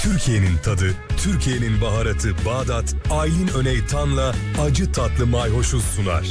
Türkiye'nin tadı, Türkiye'nin baharatı Bağdat, Aylin Öneytan'la acı tatlı mayhoşu sunar.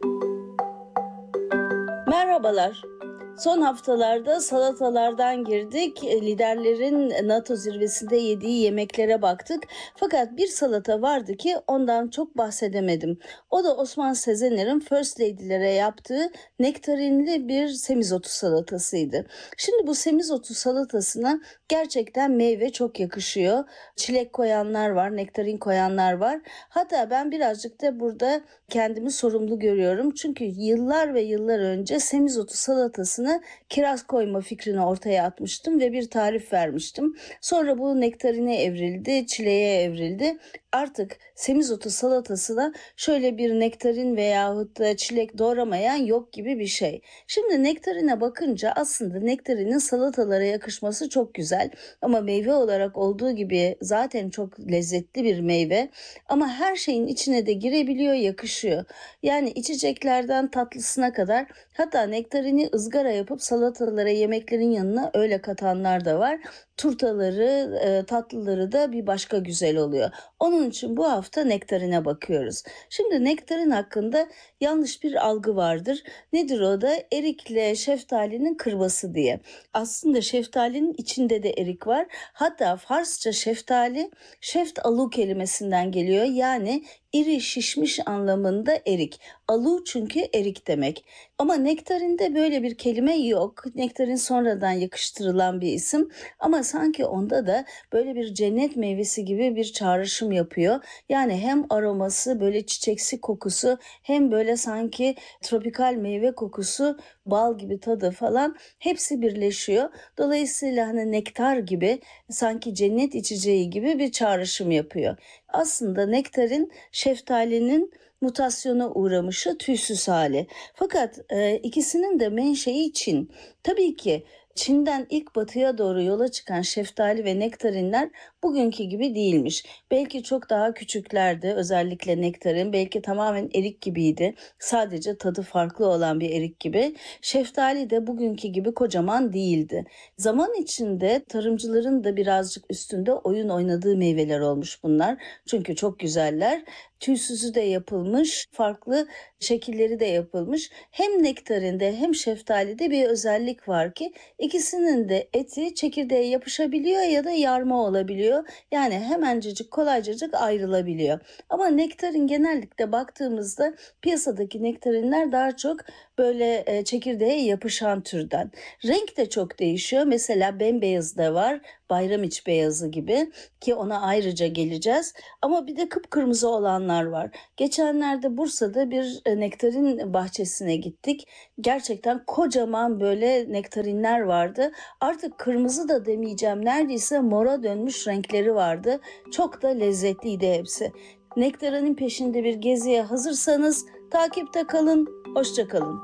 Merhabalar. Son haftalarda salatalardan girdik. Liderlerin NATO zirvesinde yediği yemeklere baktık. Fakat bir salata vardı ki ondan çok bahsedemedim. O da Osman Sezener'in First Lady'lere yaptığı nektarinli bir semizotu salatasıydı. Şimdi bu semizotu salatasına gerçekten meyve çok yakışıyor. Çilek koyanlar var, nektarin koyanlar var. Hatta ben birazcık da burada kendimi sorumlu görüyorum. Çünkü yıllar ve yıllar önce semizotu salatasına kiraz koyma fikrini ortaya atmıştım ve bir tarif vermiştim. Sonra bu nektarine evrildi, çileğe evrildi. Artık semizotu salatasına şöyle bir nektarin veyahut da çilek doğramayan yok gibi bir şey. Şimdi nektarine bakınca aslında nektarinin salatalara yakışması çok güzel. Ama meyve olarak olduğu gibi zaten çok lezzetli bir meyve. Ama her şeyin içine de girebiliyor, yakışıyor. Yani içeceklerden tatlısına kadar, hatta nektarini ızgara yapıp salatalara, yemeklerin yanına öyle katanlar da var. Turtaları, tatlıları da bir başka güzel oluyor. Onun için bu hafta nektarine bakıyoruz. Şimdi nektarin hakkında yanlış bir algı vardır. Nedir o da? Erikle şeftalinin kırması diye. Aslında şeftalinin içinde de erik var. Hatta Farsça şeftali, şeft alu kelimesinden geliyor. Yani iri, şişmiş anlamında erik. Alu çünkü erik demek. Ama nektarinde böyle bir kelime yok. Nektarin sonradan yakıştırılan bir isim. Ama sanki onda da böyle bir cennet meyvesi gibi bir çağrışım yapıyor. Yani hem aroması, böyle çiçeksi kokusu, hem böyle sanki tropikal meyve kokusu, bal gibi tadı falan hepsi birleşiyor. Dolayısıyla hani nektar gibi, sanki cennet içeceği gibi bir çağrışım yapıyor. Aslında nektarin şeftalinin mutasyona uğramışı, tüysüz hali. Fakat ikisinin de menşei Çin. Tabii ki Çin'den ilk batıya doğru yola çıkan şeftali ve nektarinler bugünkü gibi değilmiş. Belki çok daha küçüklerdi, özellikle nektarin. Belki tamamen erik gibiydi. Sadece tadı farklı olan bir erik gibi. Şeftali de bugünkü gibi kocaman değildi. Zaman içinde tarımcıların da birazcık üstünde oyun oynadığı meyveler olmuş bunlar. Çünkü çok güzeller. Tüysüzü de yapılmış, farklı şekilleri de yapılmış. Hem nektarinde hem şeftalide bir özellik var ki ikisinin de eti çekirdeğe yapışabiliyor ya da yarma olabiliyor. Yani hemencecik, kolaycacık ayrılabiliyor. Ama nektarin genellikle baktığımızda piyasadaki nektarinler daha çok böyle çekirdeğe yapışan türden. Renk de çok değişiyor. Mesela bembeyaz da var, bayramiç beyazı gibi, ki ona ayrıca geleceğiz. Ama bir de kıpkırmızı olanlar var. Geçenlerde Bursa'da bir nektarin bahçesine gittik. Gerçekten kocaman böyle nektarinler vardı. Artık kırmızı da demeyeceğim, neredeyse mora dönmüş renkleri vardı. Çok da lezzetliydi hepsi. Nektarinin peşinde bir geziye hazırsanız takipte kalın. Hoşça kalın.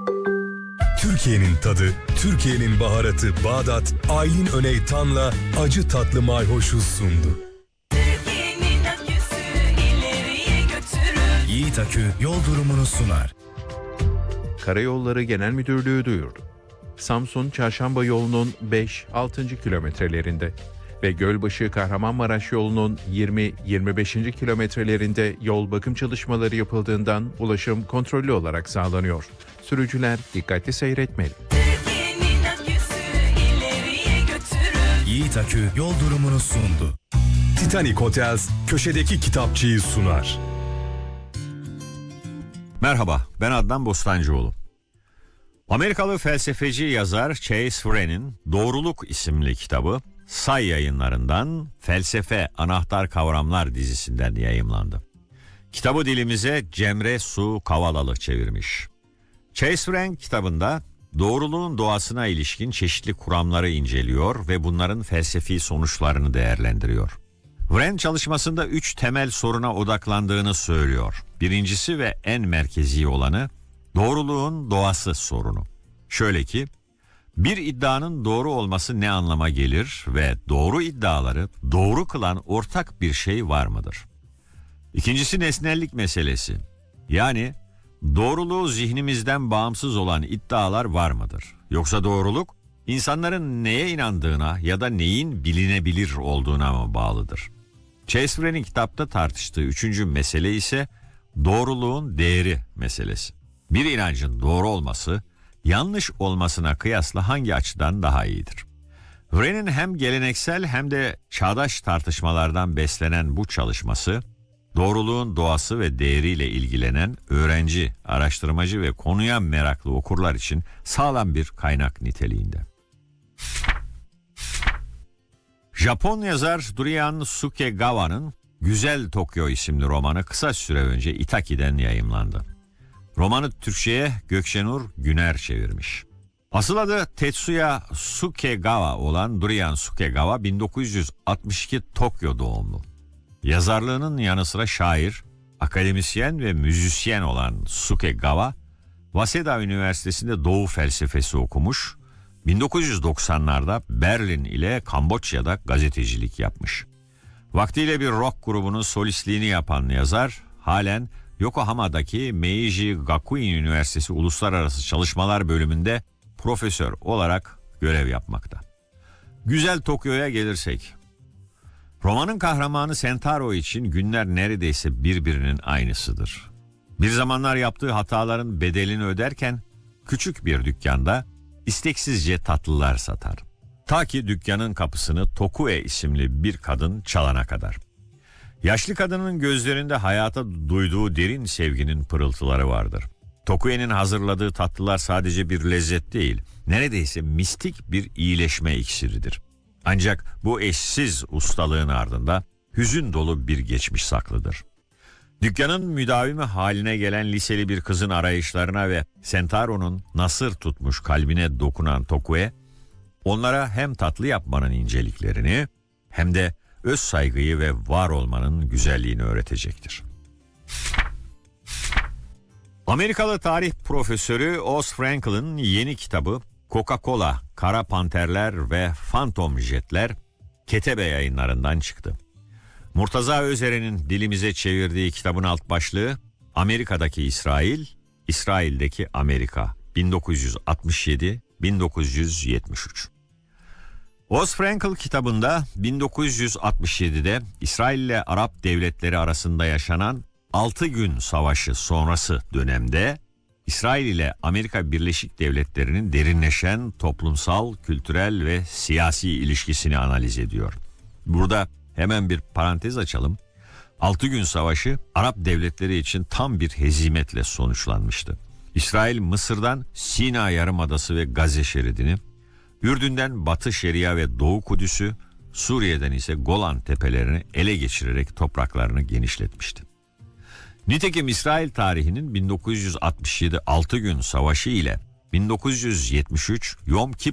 Türkiye'nin tadı, Türkiye'nin baharatı Bağdat, Aylin Öneytan'la acı tatlı mayhoşu sundu. Türkiye'nin aküsü ileriye götürür. Yiğit Akü yol durumunu sunar. Karayolları Genel Müdürlüğü duyurdu. Samsun Çarşamba yolunun 5-6. kilometrelerinde ve Gölbaşı-Kahramanmaraş yolunun 20-25. kilometrelerinde yol bakım çalışmaları yapıldığından ulaşım kontrollü olarak sağlanıyor. Sürücüler dikkatli seyretmeli. Türkiye'nin aküsü ileriye götürür. Yiğit Akü yol durumunu sundu. Titanic Hotels köşedeki kitapçıyı sunar. Merhaba, ben Adnan Bostancıoğlu. Amerikalı felsefeci yazar Chase Wren'in Doğruluk isimli kitabı Say Yayınlarından Felsefe Anahtar Kavramlar dizisinden yayımlandı. Kitabı dilimize Cemre Su Kavalalı çevirmiş. Chase Wren kitabında doğruluğun doğasına ilişkin çeşitli kuramları inceliyor ve bunların felsefi sonuçlarını değerlendiriyor. Wren çalışmasında 3 temel soruna odaklandığını söylüyor. Birincisi ve en merkezi olanı doğruluğun doğası sorunu. Şöyle ki, bir iddianın doğru olması ne anlama gelir ve doğru iddiaları doğru kılan ortak bir şey var mıdır? İkincisi nesnellik meselesi. Yani doğruluğu zihnimizden bağımsız olan iddialar var mıdır? Yoksa doğruluk insanların neye inandığına ya da neyin bilinebilir olduğuna mı bağlıdır? Chase Wren'in kitapta tartıştığı üçüncü mesele ise doğruluğun değeri meselesi. Bir inancın doğru olması, yanlış olmasına kıyasla hangi açıdan daha iyidir? Wren'in hem geleneksel hem de çağdaş tartışmalardan beslenen bu çalışması, doğruluğun doğası ve değeriyle ilgilenen öğrenci, araştırmacı ve konuya meraklı okurlar için sağlam bir kaynak niteliğinde. Japon yazar Durian Sukegawa'nın Güzel Tokyo isimli romanı kısa süre önce Itaki'den yayımlandı. Romanı Türkçe'ye Gökşenur Güner çevirmiş. Asıl adı Tetsuya Sukegawa olan Durian Sukegawa 1962 Tokyo doğumlu. Yazarlığının yanı sıra şair, akademisyen ve müzisyen olan Sukegawa, Waseda Üniversitesi'nde Doğu felsefesi okumuş, 1990'larda Berlin ile Kamboçya'da gazetecilik yapmış. Vaktiyle bir rock grubunun solistliğini yapan yazar, halen Yokohama'daki Meiji Gakuin Üniversitesi Uluslararası Çalışmalar Bölümünde profesör olarak görev yapmakta. Güzel Tokyo'ya gelirsek, romanın kahramanı Sentaro için günler neredeyse birbirinin aynısıdır. Bir zamanlar yaptığı hataların bedelini öderken küçük bir dükkanda isteksizce tatlılar satar. Ta ki dükkanın kapısını Tokue isimli bir kadın çalana kadar. Yaşlı kadının gözlerinde hayata duyduğu derin sevginin pırıltıları vardır. Tokue'nin hazırladığı tatlılar sadece bir lezzet değil, neredeyse mistik bir iyileşme iksiridir. Ancak bu eşsiz ustalığın ardında hüzün dolu bir geçmiş saklıdır. Dükkanın müdavimi haline gelen liseli bir kızın arayışlarına ve Sentaro'nun nasır tutmuş kalbine dokunan Tokue, onlara hem tatlı yapmanın inceliklerini hem de öz saygıyı ve var olmanın güzelliğini öğretecektir. Amerikalı tarih profesörü Oz Franklin yeni kitabı Coca-Cola, Kara Panterler ve Phantom Jetler Ketebe Yayınlarından çıktı. Murtaza Özer'in dilimize çevirdiği kitabın alt başlığı Amerika'daki İsrail, İsrail'deki Amerika 1967-1973. Oz Franklin kitabında 1967'de İsrail ile Arap devletleri arasında yaşanan 6 gün savaşı sonrası dönemde İsrail ile Amerika Birleşik Devletleri'nin derinleşen toplumsal, kültürel ve siyasi ilişkisini analiz ediyor. Burada hemen bir parantez açalım. 6 gün savaşı Arap devletleri için tam bir hezimetle sonuçlanmıştı. İsrail Mısır'dan Sina Yarımadası ve Gazze şeridini, Ürdün'den Batı Şeria ve Doğu Kudüs'ü, Suriye'den ise Golan tepelerini ele geçirerek topraklarını genişletmişti. Nitekim İsrail tarihinin 1967 6 gün savaşı ile 1973 Yom Kippur